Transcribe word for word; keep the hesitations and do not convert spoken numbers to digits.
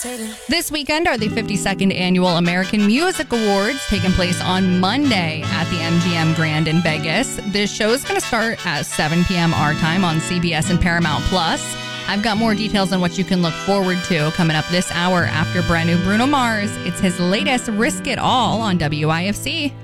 This weekend are the fifty-second Annual American Music Awards, taking place on Monday at the M G M Grand in Vegas. This show is going to start at seven p.m. our time on C B S and Paramount Plus. I've got more details on what you can look forward to coming up this hour after brand new Bruno Mars. It's his latest Risk It All on W I F C.